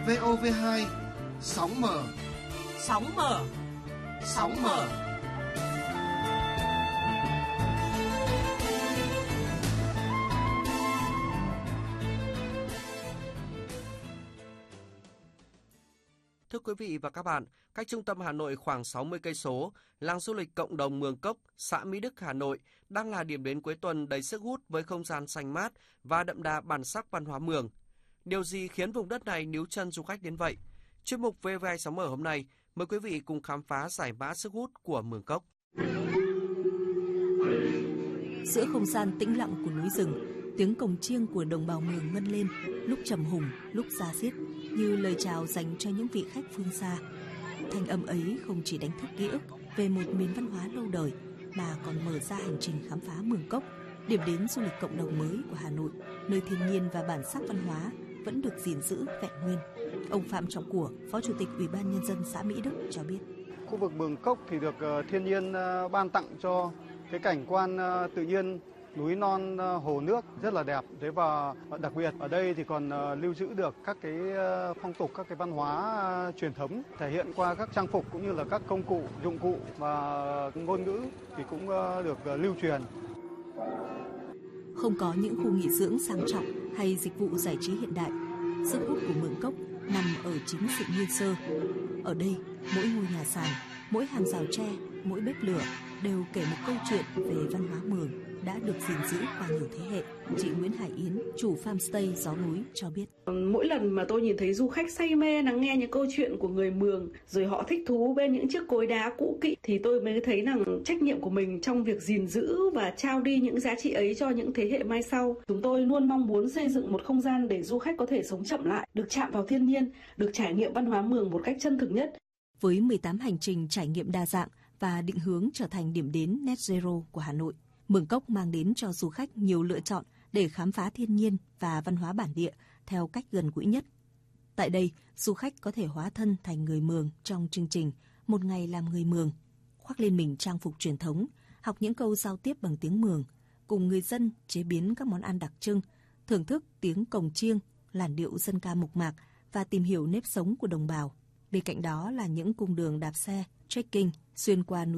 VOV2 sóng mở. Sóng mở. Sóng mở. Thưa quý vị và các bạn, cách trung tâm Hà Nội khoảng 60 cây số, làng du lịch cộng đồng Mường Cốc, xã Mỹ Đức, Hà Nội đang là điểm đến cuối tuần đầy sức hút với không gian xanh mát và đậm đà bản sắc văn hóa Mường. Điều gì khiến vùng đất này níu chân du khách đến vậy? Chuyên mục VOV2 sóng mở hôm nay mời quý vị cùng khám phá giải mã sức hút của Mường Cốc. Giữa không gian tĩnh lặng của núi rừng, tiếng cồng chiêng của đồng bào Mường ngân lên, lúc trầm hùng, lúc da diết, như lời chào dành cho những vị khách phương xa. Thanh âm ấy không chỉ đánh thức ký ức về một miền văn hóa lâu đời, mà còn mở ra hành trình khám phá Mường Cốc, điểm đến du lịch cộng đồng mới của Hà Nội, nơi thiên nhiên và bản sắc văn hóa vẫn được gìn giữ vẹn nguyên. Ông Phạm Trọng Của, Phó Chủ tịch Ủy ban Nhân dân xã Mỹ Đức cho biết. Khu vực Mường Cốc thì được thiên nhiên ban tặng cho cái cảnh quan tự nhiên núi non hồ nước rất là đẹp. Thế và đặc biệt ở đây thì còn lưu giữ được các cái phong tục, các cái văn hóa truyền thống thể hiện qua các trang phục cũng như là các công cụ, dụng cụ và ngôn ngữ thì cũng được lưu truyền. Không có những khu nghỉ dưỡng sang trọng hay dịch vụ giải trí hiện đại, sức hút của Mường Cốc nằm ở chính sự nguyên sơ. Ở đây, mỗi ngôi nhà sàn, mỗi hàng rào tre, mỗi bếp lửa đều kể một câu chuyện về văn hóa Mường đã được gìn giữ qua nhiều thế hệ. Chị Nguyễn Hải Yến, chủ farmstay Gió Núi cho biết. Mỗi lần mà tôi nhìn thấy du khách say mê lắng nghe những câu chuyện của người Mường, rồi họ thích thú bên những chiếc cối đá cũ kỹ, thì tôi mới thấy rằng trách nhiệm của mình trong việc gìn giữ và trao đi những giá trị ấy cho những thế hệ mai sau. Chúng tôi luôn mong muốn xây dựng một không gian để du khách có thể sống chậm lại, được chạm vào thiên nhiên, được trải nghiệm văn hóa Mường một cách chân thực nhất. Với 18 hành trình trải nghiệm đa dạng và định hướng trở thành điểm đến net zero của Hà Nội, Mường Cốc mang đến cho du khách nhiều lựa chọn để khám phá thiên nhiên và văn hóa bản địa theo cách gần gũi nhất. Tại đây, du khách có thể hóa thân thành người Mường trong chương trình Một ngày làm người Mường, khoác lên mình trang phục truyền thống, học những câu giao tiếp bằng tiếng Mường, cùng người dân chế biến các món ăn đặc trưng, thưởng thức tiếng cồng chiêng, làn điệu dân ca mộc mạc và tìm hiểu nếp sống của đồng bào. Bên cạnh đó là những cung đường đạp xe, trekking xuyên qua núi